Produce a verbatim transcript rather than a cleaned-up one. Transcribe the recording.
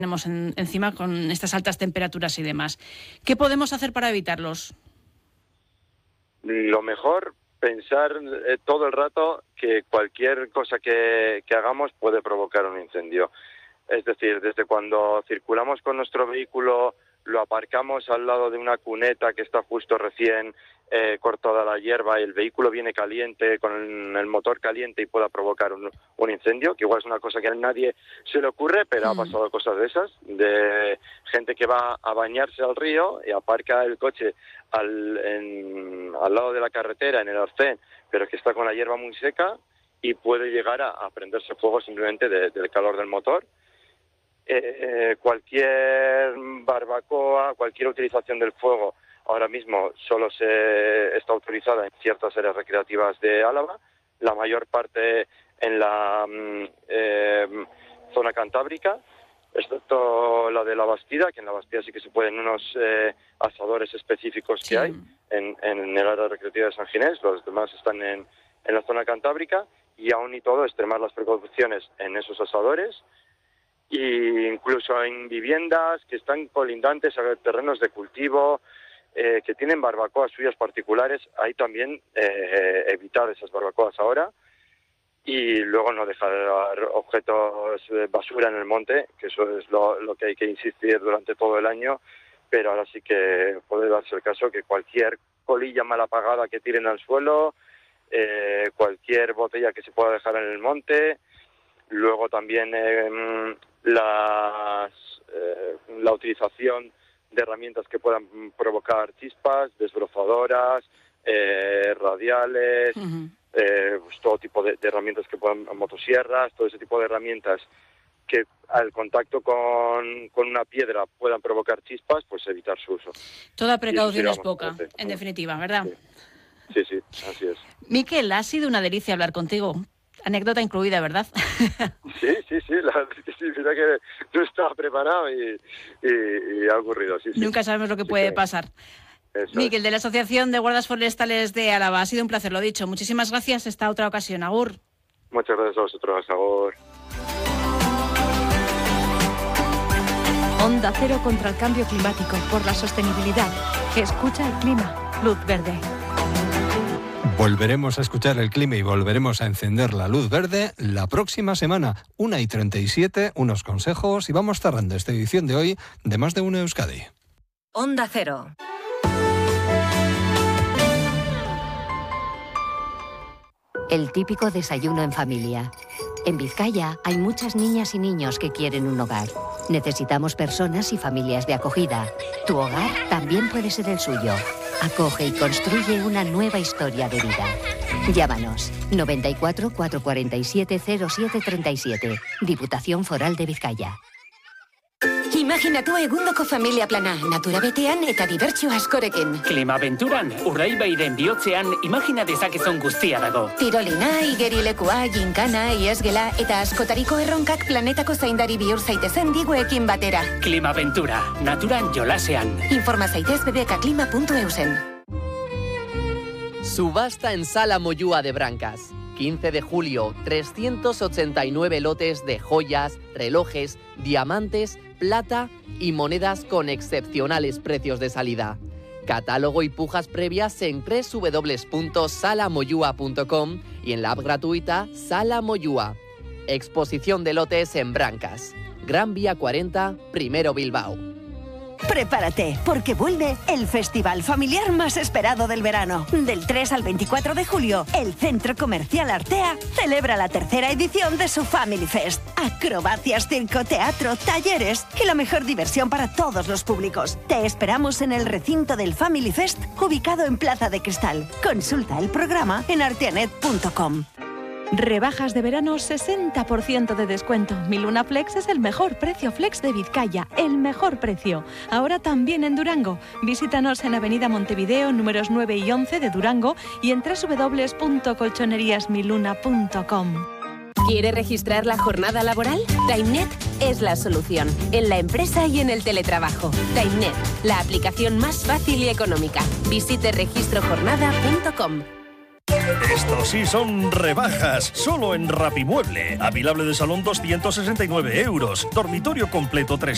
tenemos en, encima con estas altas temperaturas y demás. ¿Qué podemos hacer para evitarlos? Lo mejor, pensar eh, todo el rato que cualquier cosa que, que hagamos puede provocar un incendio. Es decir, desde cuando circulamos con nuestro vehículo, lo aparcamos al lado de una cuneta que está justo recién eh, cortada la hierba y el vehículo viene caliente, con el, el motor caliente y pueda provocar un, un incendio, que igual es una cosa que a nadie se le ocurre, pero mm. ha pasado cosas de esas, de gente que va a bañarse al río y aparca el coche al, en, al lado de la carretera, en el arcén, pero que está con la hierba muy seca y puede llegar a, a prenderse fuego simplemente de, del calor del motor. Eh, cualquier barbacoa, cualquier utilización del fuego ahora mismo solo se está autorizada en ciertas áreas recreativas de Álava, la mayor parte en la eh, zona cantábrica, excepto la de la Bastida, que en la Bastida sí que se pueden unos eh, asadores específicos sí. que hay en, en el área recreativa de San Ginés, los demás están en, en la zona cantábrica, y aún y todo extremar las precauciones en esos asadores, y incluso en viviendas que están colindantes a terrenos de cultivo, eh, que tienen barbacoas suyas particulares, hay también eh, evitar esas barbacoas ahora, y luego no dejar objetos de basura en el monte, que eso es lo, lo que hay que insistir durante todo el año, pero ahora sí que puede darse el caso que cualquier colilla mal apagada que tiren al suelo, eh, cualquier botella que se pueda dejar en el monte, luego también eh, las, eh, la utilización de herramientas que puedan provocar chispas, desbrozadoras, eh, radiales, uh-huh. eh, pues todo tipo de, de herramientas que puedan, motosierras, todo ese tipo de herramientas que al contacto con, con una piedra puedan provocar chispas, pues evitar su uso. Toda precaución es poca, en definitiva, ¿verdad? Sí. sí, sí, así es. Miquel, ha sido una delicia hablar contigo. Anécdota incluida, ¿verdad? Sí, sí, sí, la verdad que sí, mira que no estaba preparado y, y, y ha ocurrido, sí, sí. Nunca sabemos lo que sí, puede sí. pasar. Eso Miquel, es. de la Asociación de Guardas Forestales de Álava, ha sido un placer, lo dicho. Muchísimas gracias, esta otra ocasión. Agur. Muchas gracias a vosotros, agur. Onda Cero contra el cambio climático, por la sostenibilidad. Escucha el clima, luz verde. Volveremos a escuchar el clima y volveremos a encender la luz verde la próxima semana, una y treinta y siete, unos consejos y vamos cerrando esta edición de hoy de Más de Uno Euskadi. Onda Cero. El típico desayuno en familia. En Vizcaya hay muchas niñas y niños que quieren un hogar. Necesitamos personas y familias de acogida. Tu hogar también puede ser el suyo. Acoge y construye una nueva historia de vida. Llámanos noventa y cuatro, cuatrocientos cuarenta y siete, cero siete treinta y siete. Diputación Foral de Vizcaya. Imaginatu egundoko familia plana, natura betean eta dibertsio askorekin. Klimabenturan, Urdaibairen bihotzean imagina dezakezun guztia dago. Tirolina, igerilekua, ginkana, iesgela eta askotariko erronkak planetako zaindari bihur zaitezen diguekin batera. Klimabentura, naturan jolasean. Informa zaitez bbkklima puntu eusen. Subasta en Sala Moyúa de Brancas. quince de julio, trescientos ochenta y nueve lotes de joyas, relojes, diamantes, plata y monedas con excepcionales precios de salida. Catálogo y pujas previas en doble u doble u doble u punto sala moyúa punto com y en la app gratuita Sala Moyúa. Exposición de lotes en Brancas. Gran Vía cuarenta, Primero Bilbao. Prepárate, porque vuelve el festival familiar más esperado del verano. Del tres al veinticuatro de julio, el Centro Comercial Artea celebra la tercera edición de su Family Fest. Acrobacias, circo, teatro, talleres y la mejor diversión para todos los públicos. Te esperamos en el recinto del Family Fest, ubicado en Plaza de Cristal. Consulta el programa en arteanet punto com. Rebajas de verano, sesenta por ciento de descuento. Mi Luna Flex es el mejor precio flex de Vizcaya, el mejor precio. Ahora también en Durango. Visítanos en Avenida Montevideo, números nueve y once de Durango y en doble u doble u doble u punto colchonerías mi luna punto com. ¿Quiere registrar la jornada laboral? TimeNet es la solución, en la empresa y en el teletrabajo. TimeNet, la aplicación más fácil y económica. Visite registro jornada punto com. Estos sí son rebajas, solo en Rapimueble. Avilable de salón doscientos sesenta y nueve euros. Dormitorio completo trescientos.